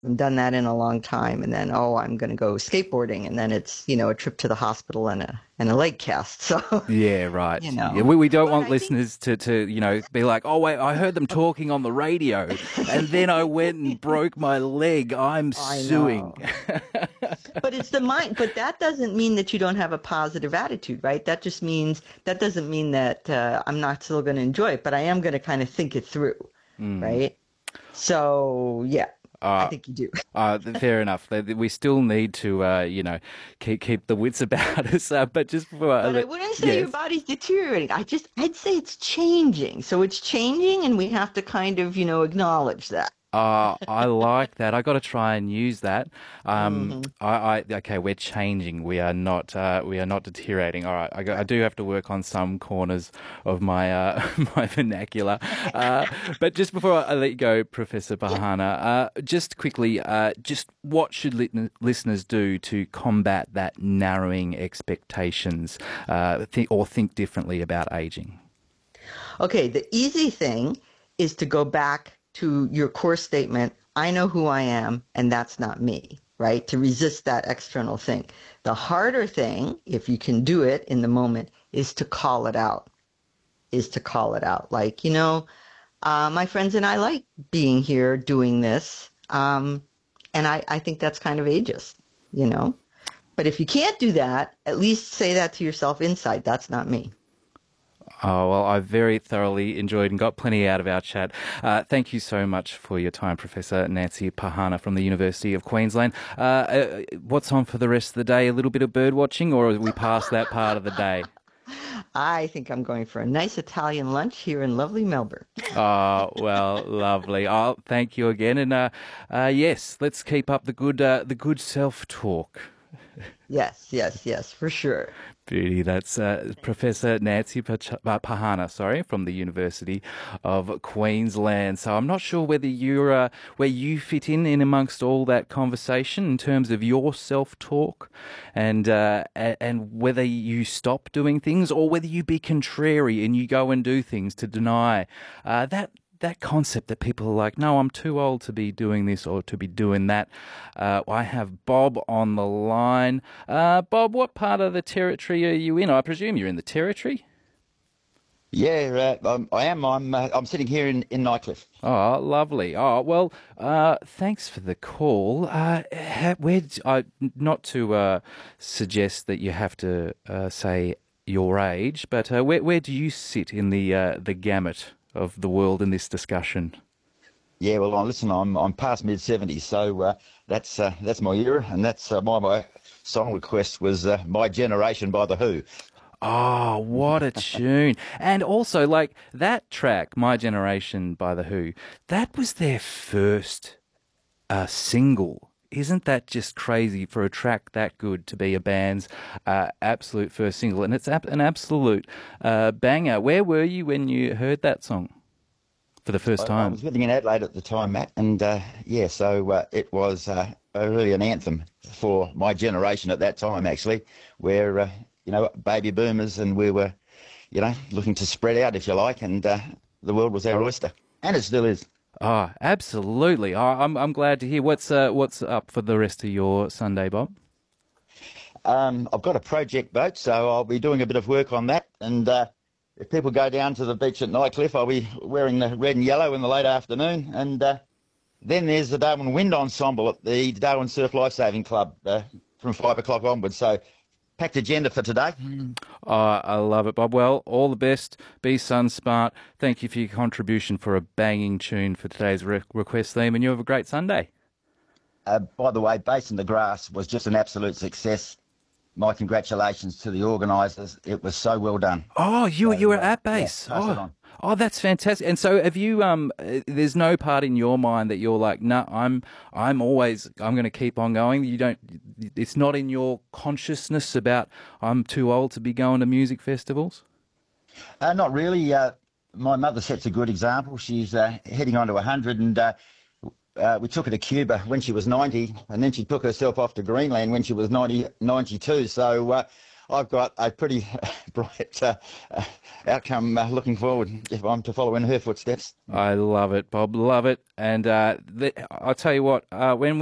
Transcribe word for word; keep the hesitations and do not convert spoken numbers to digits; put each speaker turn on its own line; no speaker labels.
haven't done that in a long time. And then, oh, I'm going to go skateboarding. And then it's, you know, a trip to the hospital and a, and a leg cast. So,
Yeah,
you
right. Yeah,
know,
we, we don't
but
want
I think,
listeners to, to, you know, be like, oh, wait, I heard them talking on the radio and then I went and broke my leg. I'm
I
suing.
know. But it's the mind, but that doesn't mean that you don't have a positive attitude, right? That just means, that doesn't mean that uh, I'm not still going to enjoy it, but I am going to kind of think it through,
Mm.
right? So, yeah, I
Uh,
think you do.
uh, fair enough. Th- We still need to, uh, you know, keep keep the wits about us. Uh, but just before I
But I
let,
wouldn't say your
yes.
body's deteriorating. I just, I'd say it's changing. So it's changing, and we have to kind of, you know, acknowledge that.
Uh, I like that. I got to try and use that. Um,
Hmm.
I, I, okay, we're changing. We are not, uh, we are not deteriorating. All right. I, got- I do have to work on some corners of my, uh, my vernacular. Uh, but just before I let you go, Professor
Yeah.
Bahana, uh, just quickly, uh, just what should lit- listeners do to combat that narrowing expectations, uh, th- or think differently about aging?
Okay, the easy thing is to go back to your core statement. I know who I am, and that's not me, right? To resist that external thing. The harder thing, if you can do it in the moment, is to call it out, is to call it out. Like, you know, uh, my friends and I like being here doing this. Um, and I, I think that's kind of ageist, you know? But if you can't do that, at least say that to yourself inside. That's not me.
Oh, well, I very thoroughly enjoyed and got plenty out of our chat. Uh, thank you so much for your time, Professor Nancy Pahana from the University of Queensland. Uh, uh, what's on for the rest of the day? A little bit of bird watching, or are we past that part of the day?
I think I'm going for a nice Italian lunch here in lovely Melbourne.
Oh, well, lovely. Oh, thank you again. And uh, uh, yes, let's keep up the good, uh, the good self-talk.
Yes, yes, yes, for sure.
Beauty. That's uh, Professor Nancy Pach- uh, Pahana, sorry, from the University of Queensland. So I'm not sure whether you're uh, where you fit in in amongst all that conversation in terms of your self-talk, and uh, a- and whether you stop doing things or whether you be contrary and you go and do things to deny uh, that that concept that people are like, no, I'm too old to be doing this or to be doing that. Uh, I have Bob on the line. Uh, Bob, what part of the territory are you in? I presume you're in the territory.
Yeah, uh, I'm, I am. I'm. Uh, I'm sitting here in in Nightcliff.
Oh, lovely. Oh, well, uh, thanks for the call. Uh, ha- where, d- I, not to uh, suggest that you have to uh, say your age, but uh, where, where do you sit in the uh, the gamut of the world in this discussion?
Yeah, well, I listen. I'm I'm past mid seventies, so uh, that's uh, that's my era, and that's uh, my my song request was uh, "My Generation" by The Who.
Oh, what a tune. And also, like, that track, My Generation by The Who, that was their first uh, single. Isn't that just crazy for a track that good to be a band's uh, absolute first single? And it's ab- an absolute uh, banger. Where were you when you heard that song for the first
I, I
time?
was living in Adelaide at the time, Matt, and uh, yeah, so uh, it was uh, a really an anthem for my generation at that time, actually, where uh, you know baby boomers and we were, you know, looking to spread out, if you like, and uh, the world was our oyster, and it still is.
Oh, absolutely. Oh, I'm I'm glad to hear. What's uh, what's up for the rest of your Sunday, Bob?
Um, I've got a project boat, so I'll be doing a bit of work on that. And uh, if people go down to the beach at Nightcliff, I'll be wearing the red and yellow in the late afternoon. And uh, then there's the Darwin Wind Ensemble at the Darwin Surf Lifesaving Club uh, from five o'clock onwards. So packed agenda for today.
Oh, I love it, Bob. Well, all the best. Be sun smart. Thank you for your contribution for a banging tune for today's re- request theme, and you have a great Sunday.
Uh, by the way, Bass in the Grass was just an absolute success. My congratulations to the organisers. It was so well done.
Oh, you you
So
were
uh,
at
yeah,
base.
pass it
Oh,
on.
oh, that's fantastic. And so, have you? Um, uh, there's no part in your mind that you're like, no, I'm, I'm always, I'm going to keep on going. You don't. It's not in your consciousness about I'm too old to be going to music festivals.
Uh, not really. Uh, my mother sets a good example. She's uh, heading on to one hundred, and uh, uh, we took her to Cuba when she was ninety, and then she took herself off to Greenland when she was ninety, ninety-two. So uh, I've got a pretty bright uh, uh, outcome uh, looking forward if I'm to follow in her footsteps.
I love it, Bob. Love it. And uh, the, I'll tell you what, uh, when